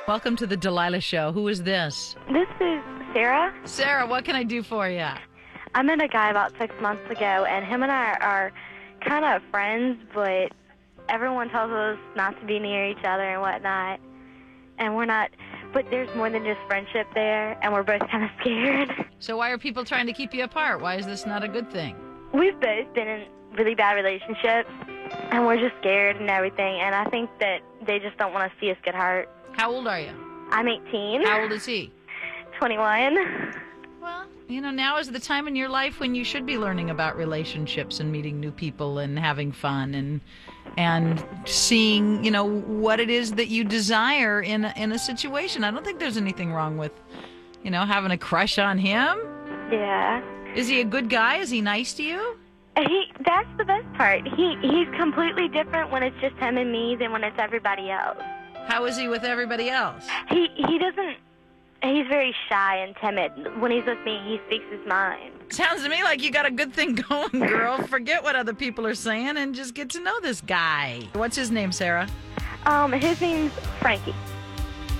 Welcome to the Delilah Show. Who is this? This is Sarah. Sarah, what can I do for you? I met a guy about 6 months ago, and him and I are kind of friends, but everyone tells us not to be near each other and whatnot. And we're not, but there's more than just friendship there, and we're both kind of scared. So why are people trying to keep you apart? Why is this not a good thing? We've both been in really bad relationships, and we're just scared and everything, and I think that they just don't want to see us get hurt. How old are you? I'm 18. How old is he? 21. Well, now is the time in your life when you should be learning about relationships and meeting new people and having fun and seeing, what it is that you desire in a situation. I don't think there's anything wrong with, having a crush on him. Yeah. Is he a good guy? Is he nice to you? That's the best part. He's completely different when it's just him and me than when it's everybody else. How is he with everybody else? He's very shy and timid. When he's with me, he speaks his mind. Sounds to me like you got a good thing going, girl. Forget what other people are saying and just get to know this guy. What's his name, Sarah? His name's Frankie.